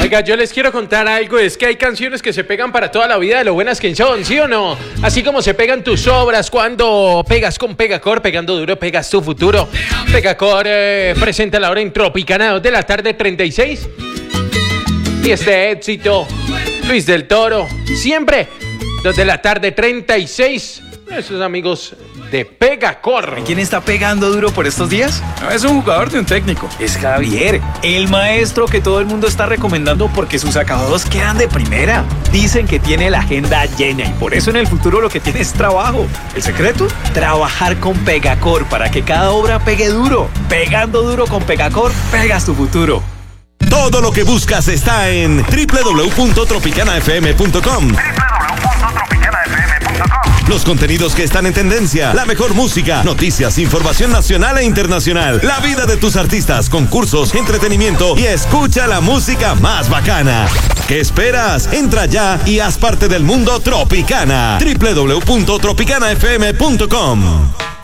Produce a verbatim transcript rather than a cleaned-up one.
Oiga, yo les quiero contar algo, es que hay canciones que se pegan para toda la vida de lo buenas que son, ¿sí o no? Así como se pegan tus obras cuando pegas con Pegacor, pegando duro, pegas tu futuro. Pegacor eh, presenta la hora en Tropicana, dos de la tarde, treinta y seis. Y este éxito, Luis del Toro, siempre, dos de la tarde, treinta y seis. Nuestros amigos de Pegacor. ¿Quién está pegando duro por estos días? No es un jugador de un técnico. Es Javier, el maestro que todo el mundo está recomendando porque sus acabados quedan de primera. Dicen que tiene la agenda llena y por eso en el futuro lo que tiene es trabajo. ¿El secreto? Trabajar con Pegacor para que cada obra pegue duro. Pegando duro con Pegacor, pegas tu futuro. Todo lo que buscas está en doble u doble u doble u punto tropicana f m punto com. doble u doble u doble u punto tropicana f m punto com. Los contenidos que están en tendencia, la mejor música, noticias, información nacional e internacional, la vida de tus artistas, concursos, entretenimiento y escucha la música más bacana. ¿Qué esperas? Entra ya y haz parte del mundo Tropicana. doble u doble u doble u punto tropicana f m punto com.